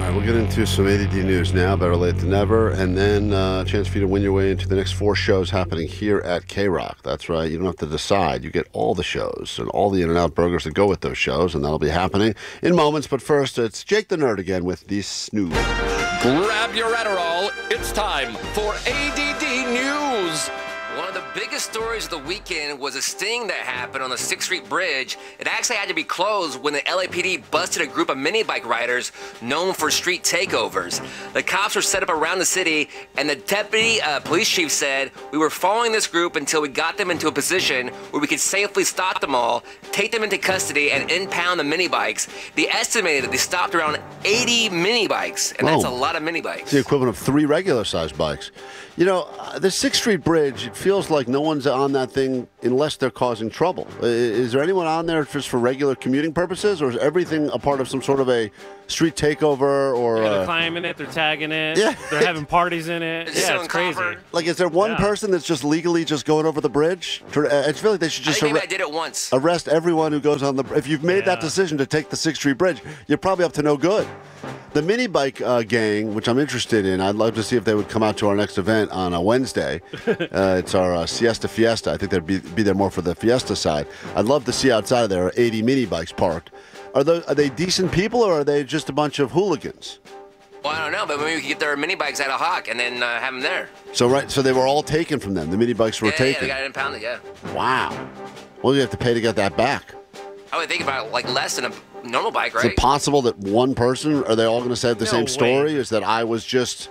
right, we'll get into some ADD news now, better late than never, and then a chance for you to win your way into the next 4 shows happening here at K-Rock. That's right, you don't have to decide. You get all the shows and all the In-N-Out burgers that go with those shows, and that'll be happening in moments. But first, it's Jake the Nerd again with the snooze. Grab your Adderall. It's time for ADD News. One of the biggest stories of the weekend was a sting that happened on the 6th Street Bridge. It actually had to be closed when the LAPD busted a group of mini bike riders known for street takeovers. The cops were set up around the city, and the deputy police chief said, "We were following this group until we got them into a position where we could safely stop them all, take them into custody, and impound the mini bikes." They estimated that they stopped around 80 mini bikes, and that's a lot of mini bikes. It's the equivalent of 3 regular-sized bikes. You know, the 6th Street Bridge, it feels like no one's on that thing unless they're causing trouble. Is there anyone on there just for regular commuting purposes, or is everything a part of some sort of a street takeover? Or they're climbing it, they're tagging it, yeah. They're having parties in it. It's crazy. Like, is there one person that's just legally just going over the bridge? I feel like they should just I think maybe I did it once. Arrest everyone who goes on the. If you've made that decision to take the 6th Street Bridge, you're probably up to no good. The mini bike gang, which I'm interested in, I'd love to see if they would come out to our next event on a Wednesday. It's our Siesta Fiesta. I think they'd be there more for the Fiesta side. I'd love to see outside of there 80 mini bikes parked. Are they decent people, or are they just a bunch of hooligans? Well, I don't know, but maybe we could get their mini bikes out of Hawk and then have them there. So they were all taken from them. The mini bikes were taken. Yeah, they got it impounded, yeah. Wow. What do you have to pay to get that back? I would think about like less than a normal bike, right? Is it possible that one person, are they all going to say the same story? Is that I was just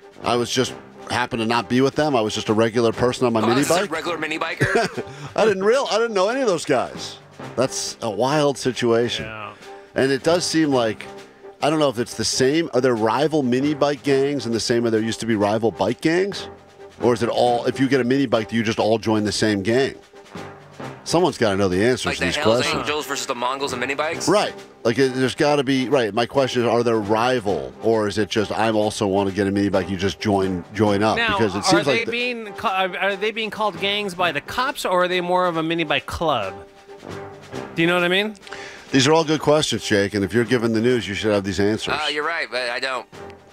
happened to not be with them? I was just a regular person on my mini bike? A regular mini biker? I didn't know any of those guys. That's a wild situation. Yeah. And it does seem like, I don't know if it's the same. Are there rival mini bike gangs in the same way there used to be rival bike gangs? Or is it all, if you get a mini bike, do you just all join the same gang? Someone's got to know the answers like to these the Hells questions. Angels versus the Mongols and mini bikes? Right. Like, there's got to be, right. My question is, are there rival, or is it just, I also want to get a mini bike, you just join up? Now, because it seems are they being called gangs by the cops, or are they more of a mini bike club? Do you know what I mean? These are all good questions, Jake, and if you're given the news, you should have these answers. You're right, but I don't.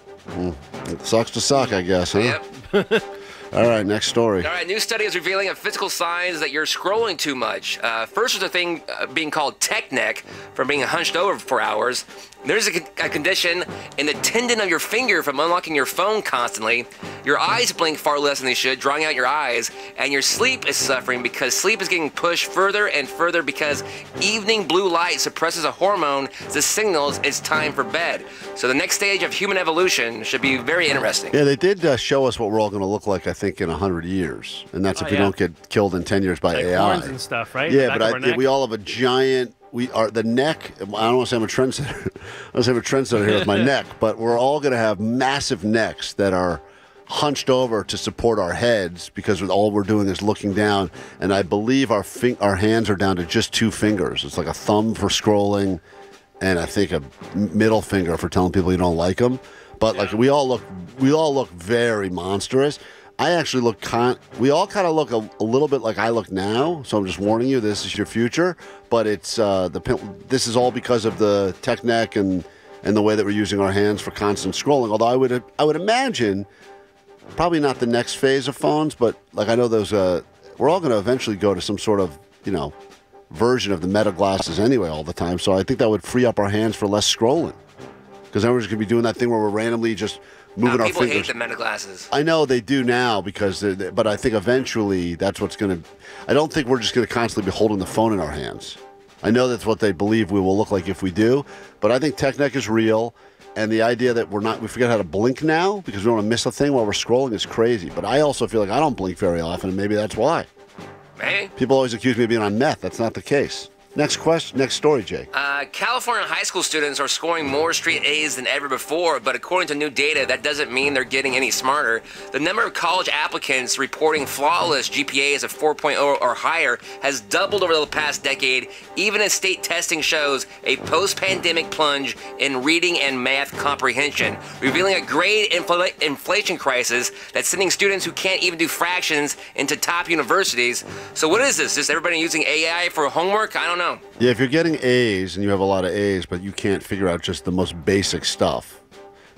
It sucks to suck, I guess, huh? Yep. All right, next story. All right, new study is revealing a physical signs that you're scrolling too much. First, there's a thing being called tech neck, from being hunched over for hours. There's a condition in the tendon of your finger from unlocking your phone constantly. Your eyes blink far less than they should, drawing out your eyes, and your sleep is suffering because sleep is getting pushed further and further because evening blue light suppresses a hormone that signals it's time for bed. So the next stage of human evolution should be very interesting. Yeah, they did show us what we're all going to look like, I think, in 100 years. And that's if we don't get killed in 10 years by like AI. horns and stuff, right? Yeah, but we all have a giant... the neck, I don't want to say I'm a trendsetter. I don't say I'm a trendsetter here with my neck, but we're all going to have massive necks that are hunched over to support our heads because all we're doing is looking down. And I believe our hands are down to just 2 fingers. It's like a thumb for scrolling and I think a middle finger for telling people you don't like them. But like we all look very monstrous. I actually we all kind of look a little bit like I look now, so I'm just warning you, this is your future, but it's this is all because of the tech neck and the way that we're using our hands for constant scrolling. Although I would imagine, probably not the next phase of phones, but like I know those, we're all going to eventually go to some sort of, version of the Meta glasses anyway all the time, so I think that would free up our hands for less scrolling. Because then we're just going to be doing that thing where we're randomly just moving our fingers. People hate the Meta glasses. I know they do now but I think eventually that's what's going to... I don't think we're just going to constantly be holding the phone in our hands. I know that's what they believe we will look like if we do, but I think tech neck is real, and the idea that we forget how to blink now because we don't want to miss a thing while we're scrolling is crazy. But I also feel like I don't blink very often, and maybe that's why. Hey. People always accuse me of being on meth. That's not the case. Next story, Jake. California high school students are scoring more straight A's than ever before, but according to new data, that doesn't mean they're getting any smarter. The number of college applicants reporting flawless GPAs of 4.0 or higher has doubled over the past decade, even as state testing shows a post-pandemic plunge in reading and math comprehension, revealing a grade inflation crisis that's sending students who can't even do fractions into top universities. So what is this? Just everybody using AI for homework? I don't know. Yeah, if you're getting A's and you have a lot of A's, but you can't figure out just the most basic stuff,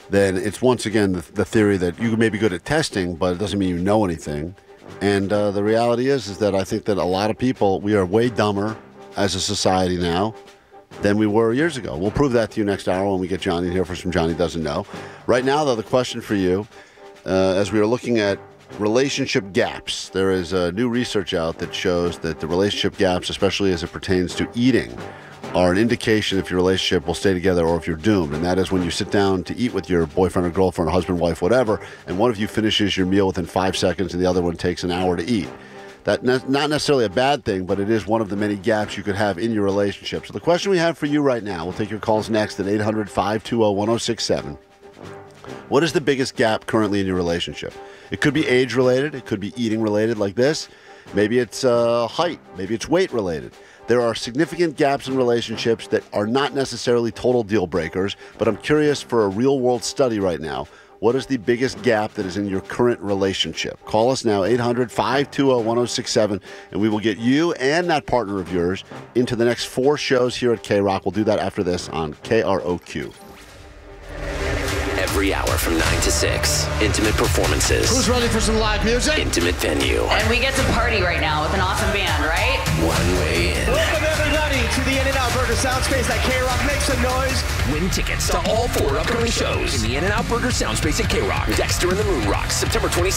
then it's once again the theory that you may be good at testing, but it doesn't mean you know anything. And the reality is that I think that a lot of people, we are way dumber as a society now than we were years ago. We'll prove that to you next hour when we get Johnny here for some Johnny Doesn't Know. Right now, though, the question for you, as we are looking at relationship gaps, there is new research out that shows that the relationship gaps, especially as it pertains to eating, are an indication if your relationship will stay together or if you're doomed. And that is when you sit down to eat with your boyfriend or girlfriend or husband, wife, whatever, and one of you finishes your meal within 5 seconds and the other one takes an hour to eat. That's not necessarily a bad thing, but it is one of the many gaps you could have in your relationship. So the question we have for you right now, we'll take your calls next at 800-520-1067. What is the biggest gap currently in your relationship? It could be age-related. It could be eating-related like this. Maybe it's height. Maybe it's weight-related. There are significant gaps in relationships that are not necessarily total deal breakers, but I'm curious for a real-world study right now. What is the biggest gap that is in your current relationship? Call us now, 800-520-1067, and we will get you and that partner of yours into the next 4 shows here at K-Rock. We'll do that after this on KROQ. Every hour from 9 to 6, intimate performances. Who's ready for some live music? Intimate venue. And we get to party right now with an awesome band, right? One way in. Welcome everybody to the In-N-Out Burger Soundspace at K-Rock. Make some noise. Win tickets to all 4 upcoming shows in the In-N-Out Burger Soundspace at K-Rock. Dexter and the Moon Rocks, September 26th.